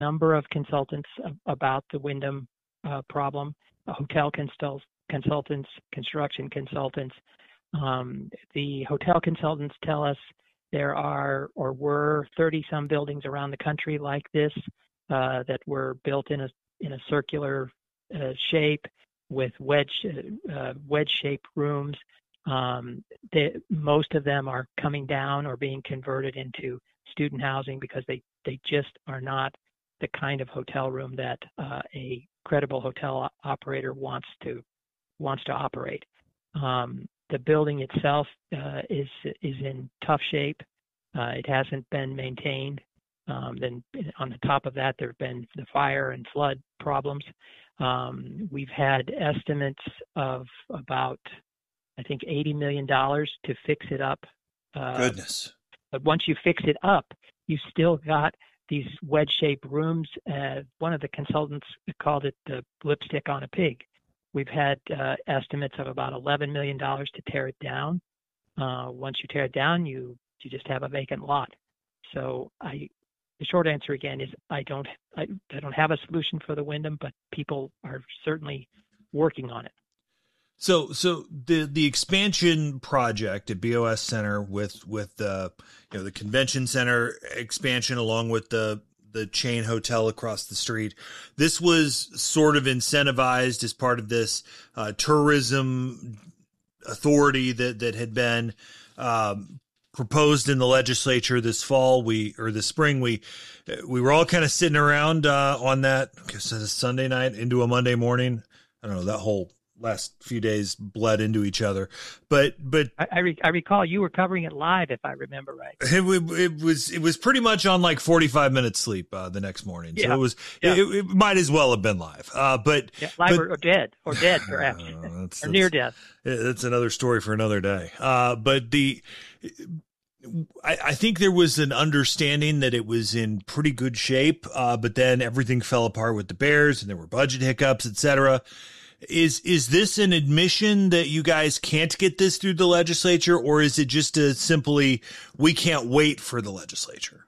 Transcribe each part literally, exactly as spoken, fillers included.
number of consultants about the Wyndham uh, problem, hotel consult- consultants, construction consultants. Um, the hotel consultants tell us there are or were thirty some buildings around the country like this uh, that were built in a in a circular uh, shape with wedge uh, wedge shaped rooms. Um, they, most of them are coming down or being converted into student housing because they, they just are not the kind of hotel room that uh, a credible hotel operator wants to wants to operate. Um, the building itself uh, is is in tough shape. Uh, it hasn't been maintained. Um, then on the top of that, there have been the fire and flood problems. Um, we've had estimates of about, I think, eighty million dollars to fix it up. Uh, Goodness. But once you fix it up, you still got these wedge-shaped rooms. Uh, one of the consultants called it the lipstick on a pig. We've had uh, estimates of about eleven million dollars to tear it down. Uh, once you tear it down, you, you just have a vacant lot. So I, the short answer again is I don't I, I don't have a solution for the Wyndham, but people are certainly working on it. So, so the the expansion project at B O S Center with with the you know the convention center expansion along with the the chain hotel across the street, this was sort of incentivized as part of this uh, tourism authority that that had been um, proposed in the legislature this fall. We or this spring we we were all kind of sitting around uh, on that I guess a Sunday night into a Monday morning. I don't know, that whole last few days bled into each other, but but I, I, re- I recall you were covering it live, if I remember right. It, it was it was pretty much on like forty-five minutes sleep uh, the next morning, so yeah. it was yeah. it, it might as well have been live, uh, but yeah, live but, or, or dead or dead perhaps uh, that's, or that's, near death. That's another story for another day. Uh, but the I, I think there was an understanding that it was in pretty good shape, uh, but then everything fell apart with the Bears and there were budget hiccups, et cetera. Is is this an admission that you guys can't get this through the legislature, or is it just a simply we can't wait for the legislature?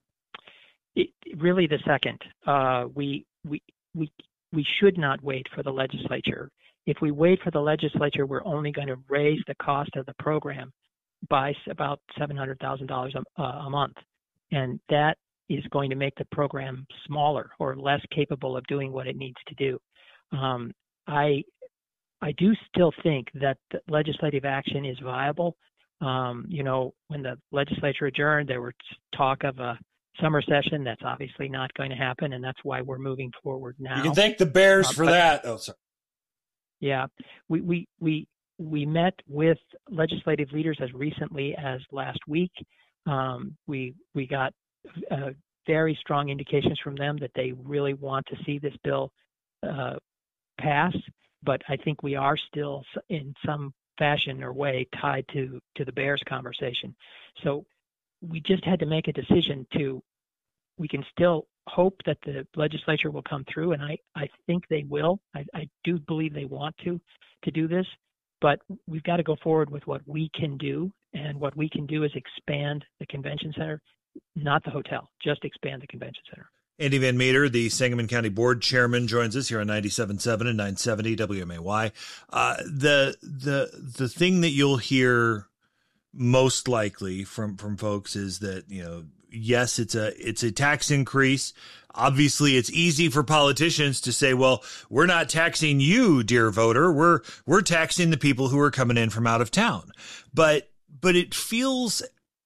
It, really, the second. Uh, we we we we should not wait for the legislature. If we wait for the legislature, we're only going to raise the cost of the program by about seven hundred thousand dollars a, a month, and that is going to make the program smaller or less capable of doing what it needs to do. Um, I I do still think that the legislative action is viable. Um, you know, when the legislature adjourned, there was talk of a summer session. That's obviously not going to happen, and that's why we're moving forward now. You can thank the Bears um, for but, that. Oh, sorry. Yeah, we we we we met with legislative leaders as recently as last week. Um, we we got uh, very strong indications from them that they really want to see this bill uh, pass, but I think we are still in some fashion or way tied to, to the Bears conversation. So we just had to make a decision to, we can still hope that the legislature will come through, and I, I think they will. I, I do believe they want to, to do this, but we've got to go forward with what we can do, and what we can do is expand the convention center, not the hotel, just expand the convention center. Andy Van Meter, the Sangamon County Board Chairman, joins us here on ninety-seven point seven and nine seventy W M A Y. Uh, the the the thing that you'll hear most likely from from folks is that, you know, yes, it's a it's a tax increase. Obviously, it's easy for politicians to say, well, we're not taxing you, dear voter. We're we're taxing the people who are coming in from out of town. But but it feels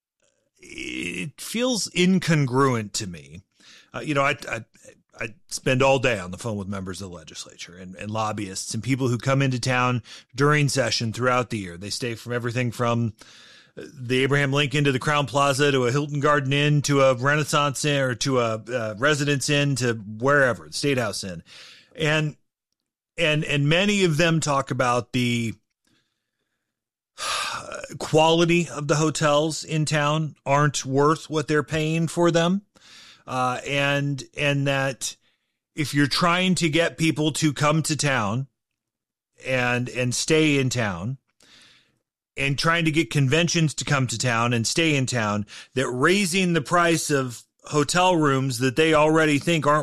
it feels incongruent to me. Uh, you know, I, I I spend all day on the phone with members of the legislature and, and lobbyists and people who come into town during session throughout the year. They stay from everything from the Abraham Lincoln to the Crown Plaza to a Hilton Garden Inn to a Renaissance Inn or to a uh, Residence Inn to wherever, the State House Inn. And, and, and many of them talk about the quality of the hotels in town aren't worth what they're paying for them. Uh, and, and that if you're trying to get people to come to town and, and stay in town and trying to get conventions to come to town and stay in town, that raising the price of, hotel rooms that they already think aren't